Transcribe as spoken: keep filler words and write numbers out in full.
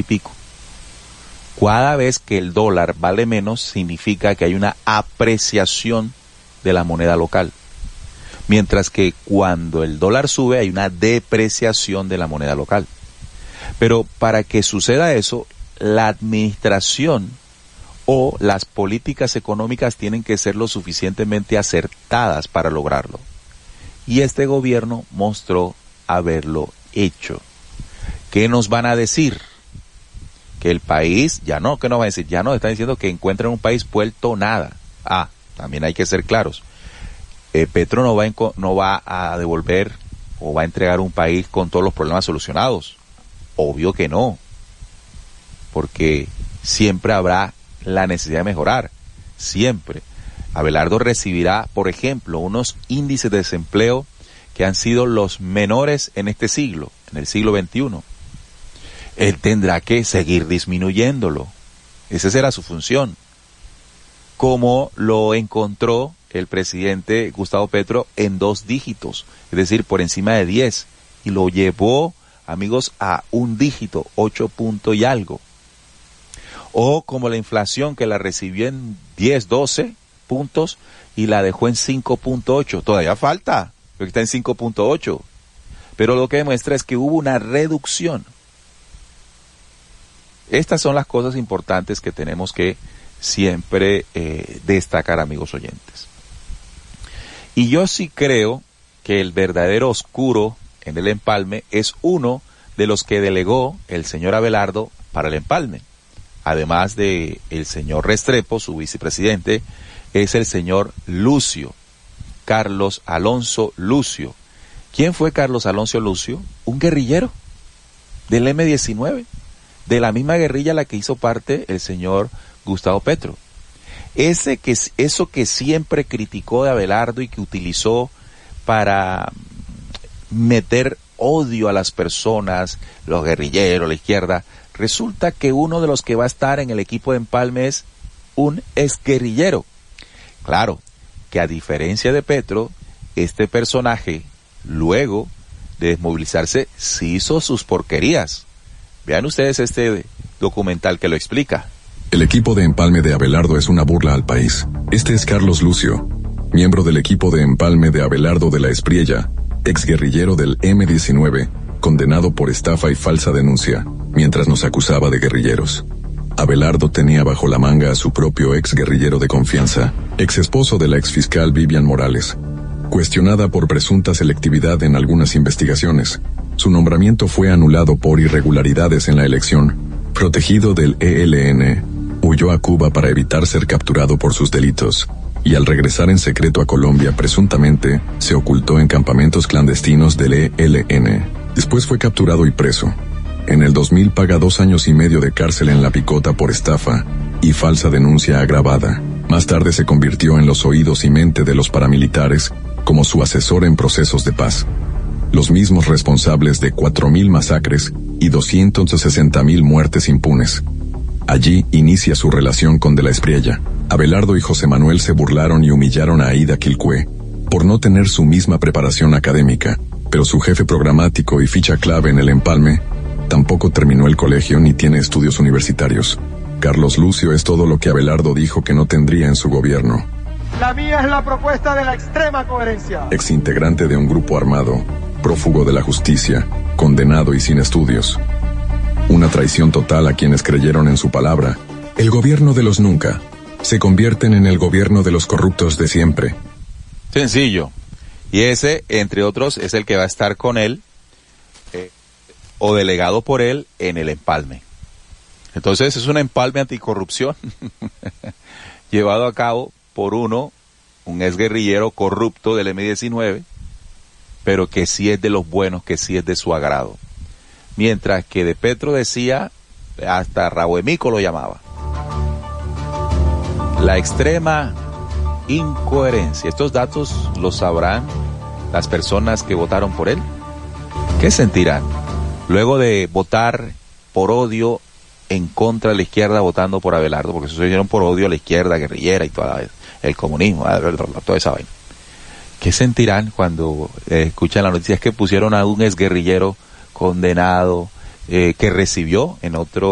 y pico. Cada vez que el dólar vale menos, significa que hay una apreciación de la moneda local. Mientras que cuando el dólar sube, hay una depreciación de la moneda local. Pero para que suceda eso, la administración o las políticas económicas tienen que ser lo suficientemente acertadas para lograrlo. Y este gobierno mostró haberlo hecho. ¿Qué nos van a decir? Que el país, ya no, ¿qué nos van a decir? Ya nos están diciendo que encuentran un país vuelto nada. Ah, también hay que ser claros. Eh, Petro no va, en, no va a devolver o va a entregar un país con todos los problemas solucionados. Obvio que no. Porque siempre habrá la necesidad de mejorar. Siempre. Abelardo recibirá, por ejemplo, unos índices de desempleo que han sido los menores en este siglo, en el siglo veintiuno. Él tendrá que seguir disminuyéndolo. Esa será su función. Como lo encontró el presidente Gustavo Petro en dos dígitos, es decir, por encima de diez, y lo llevó, amigos, a un dígito, ocho punto y algo. O como la inflación, que la recibió en diez, doce puntos y la dejó en cinco punto ocho. Todavía falta, porque está en cinco punto ocho. Pero lo que demuestra es que hubo una reducción. Estas son las cosas importantes que tenemos que siempre eh, destacar, amigos oyentes. Y yo sí creo que el verdadero oscuro en el empalme es uno de los que delegó el señor Abelardo para el empalme. Además de el señor Restrepo, su vicepresidente, es el señor Lucio, Carlos Alonso Lucio. ¿Quién fue Carlos Alonso Lucio? Un guerrillero del eme diecinueve, de la misma guerrilla a la que hizo parte el señor Gustavo Petro. Ese que, eso que siempre criticó de Abelardo y que utilizó para meter odio a las personas, los guerrilleros, la izquierda, resulta que uno de los que va a estar en el equipo de empalme es un exguerrillero. Claro, que a diferencia de Petro, este personaje, luego de desmovilizarse, sí hizo sus porquerías. Vean ustedes este documental que lo explica. El equipo de empalme de Abelardo es una burla al país. Este es Carlos Lucio, miembro del equipo de empalme de Abelardo de la Espriella, exguerrillero del eme diecinueve, condenado por estafa y falsa denuncia, mientras nos acusaba de guerrilleros. Abelardo tenía bajo la manga a su propio exguerrillero de confianza, exesposo de la exfiscal Vivian Morales. Cuestionada por presunta selectividad en algunas investigaciones, su nombramiento fue anulado por irregularidades en la elección. Protegido del e ele ene, huyó a Cuba para evitar ser capturado por sus delitos, y al regresar en secreto a Colombia presuntamente, se ocultó en campamentos clandestinos del e ele ene. Después fue capturado y preso. En el dos mil paga dos años y medio de cárcel en La Picota por estafa y falsa denuncia agravada. Más tarde se convirtió en los oídos y mente de los paramilitares como su asesor en procesos de paz. Los mismos responsables de cuatro mil masacres y doscientas sesenta mil muertes impunes. Allí inicia su relación con De la Espriella. Abelardo y José Manuel se burlaron y humillaron a Aida Quilcue por no tener su misma preparación académica, pero su jefe programático y ficha clave en el empalme tampoco terminó el colegio ni tiene estudios universitarios. Carlos Lucio es todo lo que Abelardo dijo que no tendría en su gobierno. La mía es la propuesta de la extrema coherencia. Exintegrante de un grupo armado, prófugo de la justicia, condenado y sin estudios. Una traición total a quienes creyeron en su palabra. El gobierno de los nunca se convierten en el gobierno de los corruptos de siempre. Sencillo. Y ese, entre otros, es el que va a estar con él eh, o delegado por él en el empalme. Entonces es un empalme anticorrupción llevado a cabo por uno, un exguerrillero corrupto del eme diecinueve, pero que sí es de los buenos, que sí es de su agrado. Mientras que de Petro decía, hasta Rabuemico lo llamaba. La extrema incoherencia. Estos datos los sabrán las personas que votaron por él. ¿Qué sentirán luego de votar por odio en contra de la izquierda votando por Abelardo? Porque se hicieron por odio a la izquierda guerrillera y toda la, el comunismo, toda esa vaina. ¿Qué sentirán cuando eh, escuchan las noticias que pusieron a un exguerrillero condenado eh, que recibió en otro